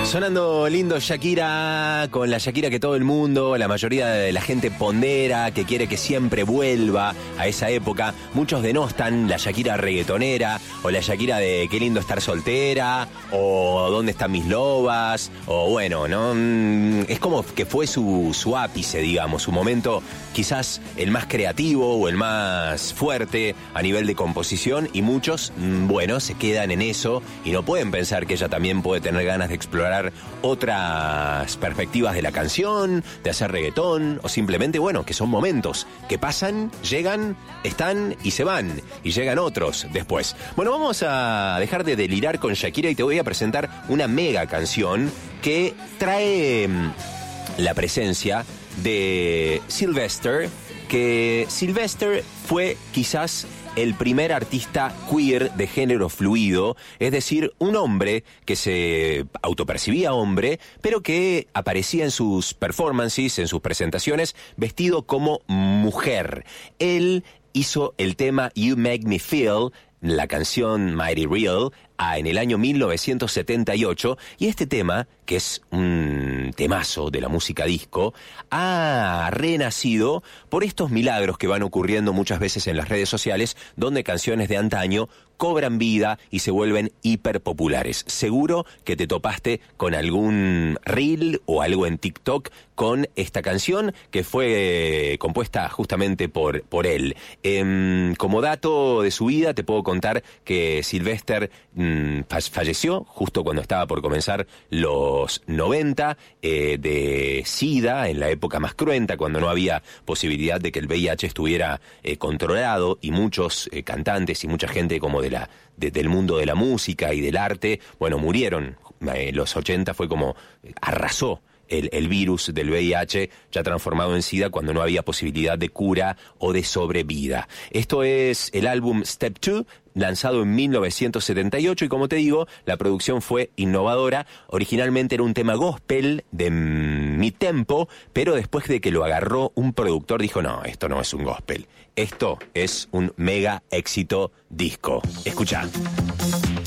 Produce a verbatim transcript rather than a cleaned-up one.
Sonando lindo Shakira, con la Shakira que todo el mundo, la mayoría de la gente pondera, que quiere que siempre vuelva a esa época. Muchos denostan la Shakira reggaetonera, o la Shakira de qué lindo estar soltera, o dónde están mis lobas, o bueno, ¿no? Es como que fue su, su ápice, digamos, su momento quizás el más creativo o el más fuerte a nivel de composición, y muchos, bueno, se quedan en eso y no pueden pensar que ella también puede tener ganas de explorar otras perspectivas de la canción, de hacer reggaetón, o simplemente, bueno, que son momentos que pasan, llegan, están y se van, y llegan otros después. Bueno, vamos a dejar de delirar con Shakira y te voy a presentar una mega canción que trae la presencia de Sylvester, que Sylvester fue quizás el primer artista queer de género fluido, es decir, un hombre que se autopercibía hombre, pero que aparecía en sus performances, en sus presentaciones, vestido como mujer. Él hizo el tema You Make Me Feel, la canción Mighty Real, en el año mil novecientos setenta y ocho, y este tema, que es un temazo de la música disco, ha renacido por estos milagros que van ocurriendo muchas veces en las redes sociales, donde canciones de antaño cobran vida y se vuelven hiperpopulares. Seguro que te topaste con algún reel o algo en TikTok con esta canción que fue compuesta justamente por, por él. Eh, como dato de su vida te puedo contar que Sylvester mmm, falleció justo cuando estaba por comenzar los noventa, eh, de SIDA, en la época más cruenta, cuando no había posibilidad de que el V I H estuviera eh, controlado, y muchos eh, cantantes y mucha gente como de la de, del mundo de la música y del arte, bueno, murieron. Eh, los ochenta fue como eh, arrasó El, el virus del V I H, ya transformado en SIDA, cuando no había posibilidad de cura o de sobrevida. Esto es el álbum Step dos, lanzado en mil novecientos setenta y ocho, y como te digo, la producción fue innovadora. Originalmente era un tema gospel de mi tempo, pero después de que lo agarró un productor dijo, no, esto no es un gospel, esto es un mega éxito disco. Escuchá.